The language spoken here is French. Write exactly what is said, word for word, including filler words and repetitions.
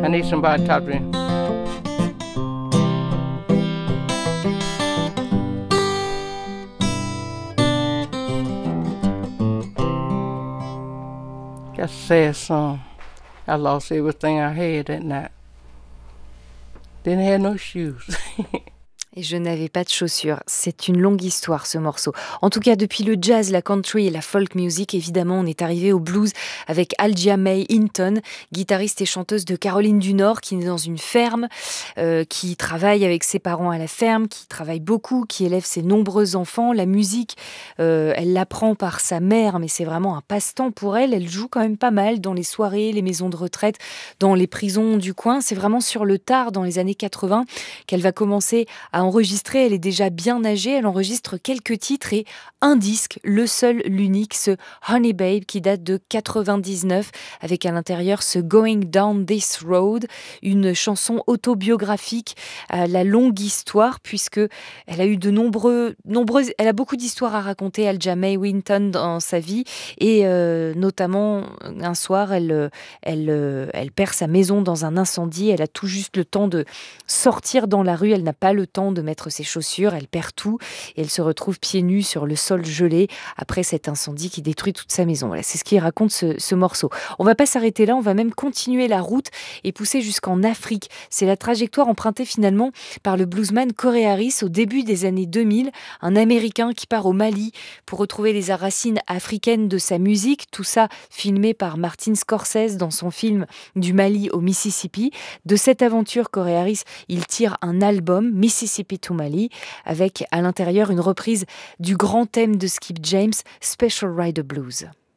I need somebody to talk to me. That's a sad song. I lost everything I had that night. Didn't have no shoes. Et je n'avais pas de chaussures. C'est une longue histoire, ce morceau. En tout cas, depuis le jazz, la country et la folk music, évidemment, on est arrivé au blues avec Algia May Hinton, guitariste et chanteuse de Caroline du Nord, qui est dans une ferme, euh, qui travaille avec ses parents à la ferme, qui travaille beaucoup, qui élève ses nombreux enfants. La musique, euh, elle l'apprend par sa mère, mais c'est vraiment un passe-temps pour elle. Elle joue quand même pas mal dans les soirées, les maisons de retraite, dans les prisons du coin. C'est vraiment sur le tard, dans les années quatre-vingts, qu'elle va commencer à enregistrer. Elle est déjà bien âgée, elle enregistre quelques titres et un disque, le seul, l'unique, ce Honey Babe qui date de quatre-vingt-dix-neuf, avec à l'intérieur ce Going Down This Road, une chanson autobiographique à la longue histoire, puisque elle a eu de nombreux, nombreuses, elle a beaucoup d'histoires à raconter, Algia May Hinton, dans sa vie, et euh, notamment un soir, elle, elle, elle perd sa maison dans un incendie. Elle a tout juste le temps de sortir dans la rue, elle n'a pas le temps de mettre ses chaussures, elle perd tout et elle se retrouve pieds nus sur le sol gelé après cet incendie qui détruit toute sa maison. Voilà, c'est ce qui raconte ce, ce morceau. On va pas s'arrêter là, on va même continuer la route et pousser jusqu'en Afrique. C'est la trajectoire empruntée finalement par le bluesman Corey Harris au début des années deux mille, un Américain qui part au Mali pour retrouver les racines africaines de sa musique, tout ça filmé par Martin Scorsese dans son film Du Mali au Mississippi. De cette aventure, Corey Harris, il tire un album, Mississippi to Mali, avec à l'intérieur une reprise du grand thème de Skip James, Special Rider Blues.